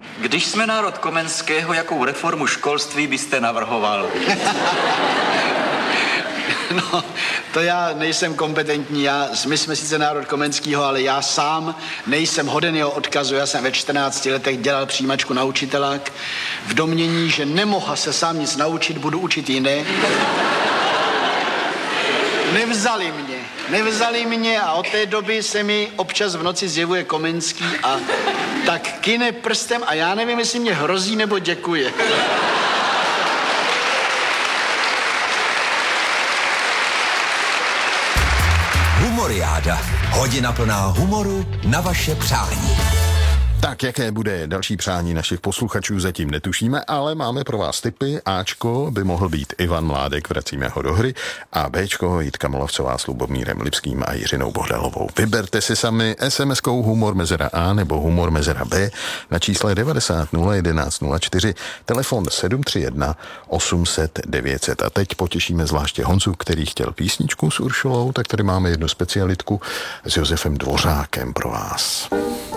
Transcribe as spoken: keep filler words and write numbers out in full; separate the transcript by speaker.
Speaker 1: Když jsme národ Komenského, jakou reformu školství byste navrhoval?
Speaker 2: No, to já nejsem kompetentní, já, my jsme sice národ Komenského, ale já sám nejsem hoden jeho odkazu. Já jsem ve čtrnácti letech dělal přijímačku na učitelák v domnění, že nemohl se sám nic naučit, budu učit jiné. Nevzali mě, nevzali mě a od té doby se mi občas v noci zjevuje Komenský a tak kyne prstem a já nevím, jestli mě hrozí nebo děkuje.
Speaker 3: Humoriáda. Hodina plná humoru na vaše přání.
Speaker 4: Tak, jaké bude další přání našich posluchačů, zatím netušíme, ale máme pro vás tipy. Ačko by mohl být Ivan Mládek, vracíme ho do hry, a Bčko Jitka Molavcová s Lubomírem Lipským a Jiřinou Bohdalovou. Vyberte si sami es em eskou humor mezera A nebo humor mezera B na čísle devadesát nula jedenáct nula čtyři, telefon sedm tři jedna osm set devět set. A teď potěšíme zvláště Honzu, který chtěl písničku s Uršulou, tak tady máme jednu specialitku s Josefem Dvořákem pro vás.